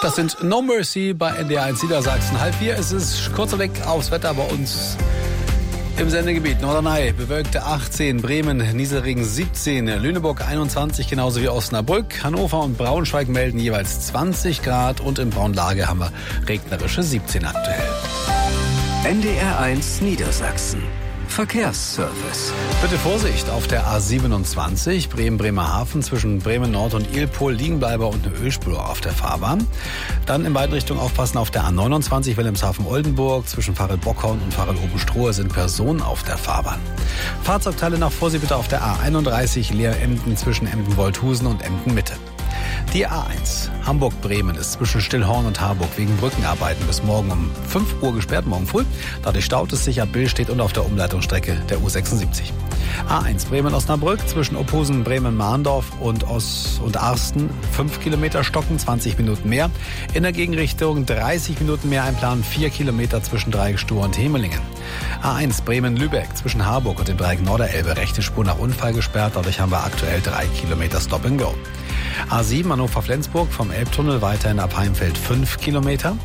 Das sind No Mercy bei NDR1 Niedersachsen. 3:30 ist es. Kurzer Blick aufs Wetter bei uns im Sendegebiet. Norderney bewölkte 18, Bremen Nieselregen 17, Lüneburg 21, genauso wie Osnabrück. Hannover und Braunschweig melden jeweils 20 Grad und in Braunlage haben wir regnerische 17 aktuell. NDR1 Niedersachsen. Verkehrsservice. Bitte Vorsicht auf der A27 Bremen-Bremerhaven zwischen Bremen Nord und Ilpol, Liegenbleiber und eine Ölspur auf der Fahrbahn. Dann in beiden Richtungen aufpassen auf der A29 Wilhelmshaven-Oldenburg zwischen Farel-Bockhorn und Farel-Obenstrohe sind Personen auf der Fahrbahn. Fahrzeugteile nach Vorsicht bitte auf der A31 Leer-Emden zwischen Emden-Wolthusen und Emden-Mitte. Die A1 Hamburg-Bremen ist zwischen Stillhorn und Harburg wegen Brückenarbeiten bis morgen um 5 Uhr gesperrt, morgen früh. Dadurch staut es sich ab Billstedt und auf der Umleitungsstrecke der U76. A1 Bremen-Osnabrück zwischen Ophusen, Bremen-Mahndorf und Arsten 5 Kilometer stocken, 20 Minuten mehr. In der Gegenrichtung 30 Minuten mehr einplanen, 4 Kilometer zwischen Dreieckstuhr und Hemelingen. A1 Bremen-Lübeck zwischen Harburg und dem Dreieck Norderelbe, rechte Spur nach Unfall gesperrt. Dadurch haben wir aktuell 3 Kilometer Stop and Go. A7 Hannover-Flensburg vom Elbtunnel weiterhin ab Heimfeld 5 Kilometer.